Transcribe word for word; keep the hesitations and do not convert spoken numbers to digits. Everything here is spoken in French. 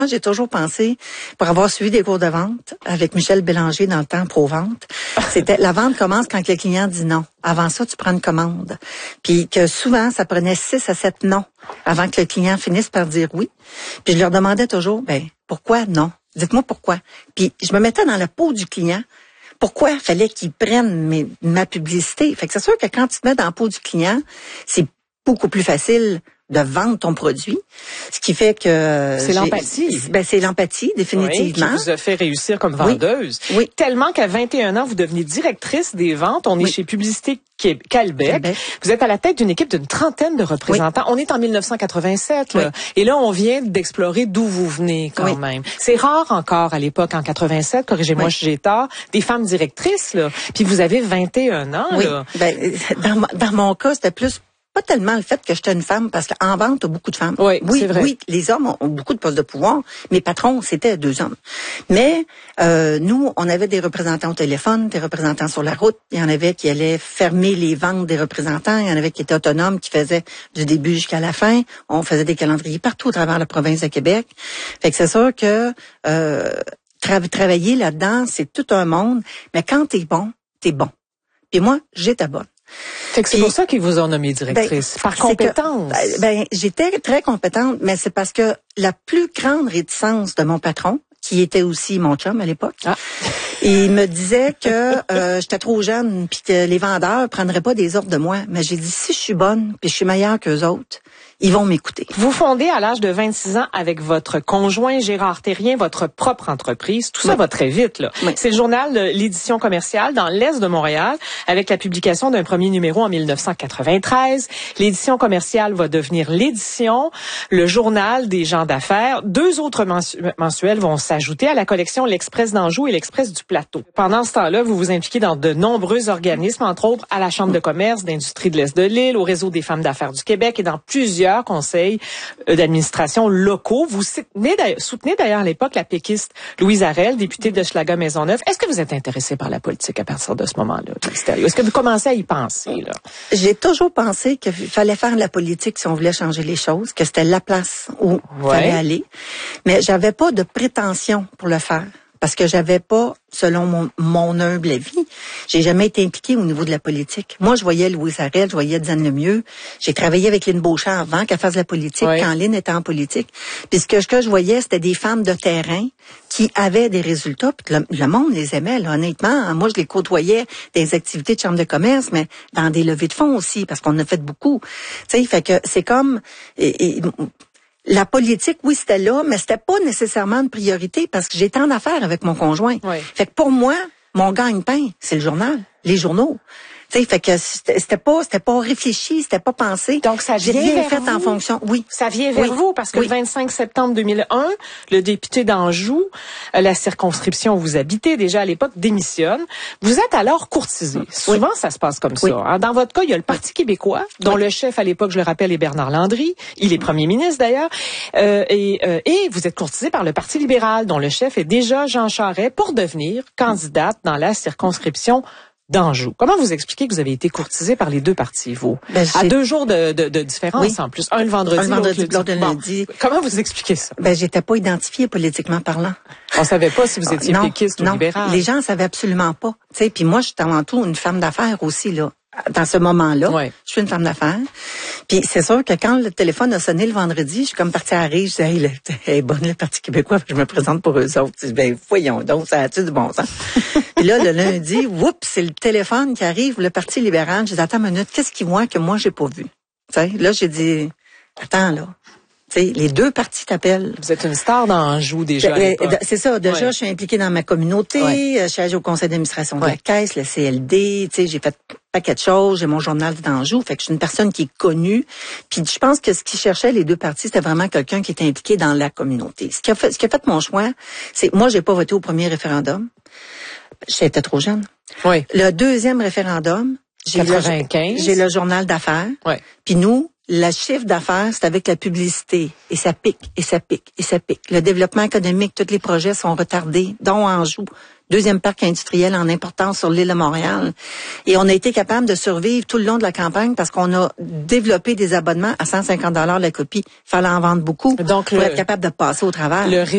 Moi, j'ai toujours pensé, pour avoir suivi des cours de vente avec Michel Bélanger dans le temps Pro-Vente, c'était la vente commence quand le client dit non. Avant ça, tu prends une commande. Puis que souvent, ça prenait six à sept non avant que le client finisse par dire oui. Puis je leur demandais toujours, ben pourquoi non? Dites-moi pourquoi. Puis je me mettais dans la peau du client. Pourquoi fallait qu'il prenne mes, ma publicité? Fait que c'est sûr que quand tu te mets dans la peau du client, c'est beaucoup plus facile de vendre ton produit, ce qui fait que c'est l'empathie. Ben c'est l'empathie définitivement. Oui, qui vous a fait réussir comme vendeuse. Oui. oui. Tellement qu'à vingt et un ans, vous devenez directrice des ventes. On est oui. chez Publicité Calbec. Calbec. Vous êtes à la tête d'une équipe d'une trentaine de représentants. Oui. On est en mille neuf cent quatre-vingt-sept. Là. Oui. Et là, on vient d'explorer d'où vous venez quand oui. même. C'est rare encore à l'époque, en quatre-vingt-sept, corrigez-moi oui. si j'ai tort, des femmes directrices. Là. Puis vous avez vingt et un ans. Oui. Là. Ben, dans, dans mon cas, c'était plus pas tellement le fait que j'étais une femme, parce qu'en vente, t'as beaucoup de femmes. Oui, oui, c'est vrai. Oui, les hommes ont beaucoup de postes de pouvoir. Mes patrons, c'était deux hommes. Mais euh, nous, on avait des représentants au téléphone, des représentants sur la route. Il y en avait qui allaient fermer les ventes des représentants. Il y en avait qui étaient autonomes, qui faisaient du début jusqu'à la fin. On faisait des calendriers partout à travers la province de Québec. Fait que c'est sûr que euh, tra- travailler là-dedans, c'est tout un monde. Mais quand t'es bon, t'es bon. Puis moi, j'étais bonne. Fait que c'est pour ça qu'ils vous ont nommé directrice, ben, par compétence. Que, ben, j'étais très compétente, mais c'est parce que la plus grande réticence de mon patron, qui était aussi mon chum à l'époque, ah. il me disait que euh, j'étais trop jeune, puis que les vendeurs prendraient pas des ordres de moi. Mais j'ai dit, si je suis bonne, puis je suis meilleure qu'eux autres, ils vont m'écouter. Vous fondez à l'âge de vingt-six ans avec votre conjoint Gérard Terrien votre propre entreprise. Tout ça oui. va très vite, là. Oui. C'est le journal L'Édition commerciale dans l'Est de Montréal avec la publication d'un premier numéro en mille neuf cent quatre-vingt-treize. L'Édition commerciale va devenir l'Édition, le journal des gens d'affaires. Deux autres mensu- mensuels vont s'ajouter à la collection L'Express d'Anjou et L'Express du Plateau. Pendant ce temps-là, vous vous impliquez dans de nombreux organismes, entre autres à la Chambre de commerce d'industrie de l'Est de l'île, au Réseau des femmes d'affaires du Québec et dans plusieurs conseils d'administration locaux. Vous soutenez d'ailleurs, soutenez d'ailleurs à l'époque la péquiste Louise Arel, députée de Schlager-Maisonneuve. Est-ce que vous êtes intéressé par la politique à partir de ce moment-là? Est-ce que vous commencez à y penser, là? J'ai toujours pensé qu'il fallait faire de la politique si on voulait changer les choses, que c'était la place où il ouais. fallait aller. Mais j'avais pas de prétention pour le faire. Parce que j'avais pas, selon mon, mon humble avis, j'ai jamais été impliquée au niveau de la politique. Moi, je voyais Louise Arel, je voyais Diane Lemieux. J'ai travaillé avec Lynn Beauchamp avant qu'elle fasse la politique, oui. quand Lynn était en politique. Puis ce que, ce que je voyais, c'était des femmes de terrain qui avaient des résultats. Puis le, le monde les aimait, là, honnêtement. Moi, je les côtoyais des activités de chambre de commerce, mais dans des levées de fonds aussi, parce qu'on a fait beaucoup. Tu sais, fait que c'est comme... Et, et, la politique, oui, c'était là, mais c'était pas nécessairement une priorité parce que j'étais en affaires avec mon conjoint. Oui. Fait que pour moi, mon gagne-pain, c'est le journal, les journaux. Tu sais, fait que c'était pas, c'était pas réfléchi, c'était pas pensé. Donc ça vient J'ai vers fait vous. en fonction. Oui. Ça vient vers oui. vous parce que oui. le vingt-cinq septembre deux mille un, le député d'Anjou, la circonscription où vous habitez déjà à l'époque, démissionne. Vous êtes alors courtisé. Oui. Souvent, ça se passe comme oui. ça. Dans votre cas, il y a le Parti québécois, dont oui. le chef à l'époque, je le rappelle, est Bernard Landry. Il est premier ministre d'ailleurs. Euh, et, euh, et vous êtes courtisé par le Parti libéral, dont le chef est déjà Jean Charest, pour devenir candidate dans la circonscription d'Anjou. Comment vous expliquez que vous avez été courtisé par les deux partis, vous? Ben, à deux jours de, de, de différence, oui. en plus. Un le vendredi, un le vendredi, l'autre le lundi. Bon. Comment vous expliquez ça? Ben, j'étais pas identifiée politiquement parlant. On savait pas si vous étiez non, péquiste ou non. libéral. Les gens savaient absolument pas. Tu sais, puis moi, je suis avant tout une femme d'affaires aussi, là. Dans ce moment-là, ouais. je suis une femme d'affaires. Puis c'est sûr que quand le téléphone a sonné le vendredi, je suis comme partie à rire. Je disais, hey, le, elle est bonne, le Parti québécois, je me présente pour eux autres. Je dis, ben, voyons donc, ça a-tu du bon sens? Puis là, le lundi, oups, c'est le téléphone qui arrive, le Parti libéral. Je dis, attends une minute, qu'est-ce qu'ils voient que moi, j'ai pas vu? T'sais, là, j'ai dit, attends, là. T'sais, les deux partis t'appellent. Vous êtes une star d'Anjou déjà. Euh, c'est ça. Déjà, ouais. je suis impliquée dans ma communauté. Ouais. Je suis allée au conseil d'administration de ouais. la Caisse, le C L D. T'sais, j'ai fait un paquet de choses. J'ai mon journal d'Anjou. Fait que je suis une personne qui est connue. Puis je pense que ce qu'ils cherchaient, les deux partis, c'était vraiment quelqu'un qui était impliqué dans la communauté. Ce qui a fait, ce qui a fait mon choix, c'est moi, j'ai pas voté au premier référendum. J'étais trop jeune. Oui. Le deuxième référendum, j'ai quatre-vingt-quinze. Le, j'ai le journal d'affaires. Oui. Puis nous, le chiffre d'affaires, c'est avec la publicité. Et ça pique, et ça pique, et ça pique. Le développement économique, tous les projets sont retardés, dont Anjou. Deuxième parc industriel en importance sur l'île de Montréal. Et on a été capable de survivre tout le long de la campagne parce qu'on a développé des abonnements à cent cinquante dollars la copie. Il fallait en vendre beaucoup Donc pour le, être capable de passer au travers. Le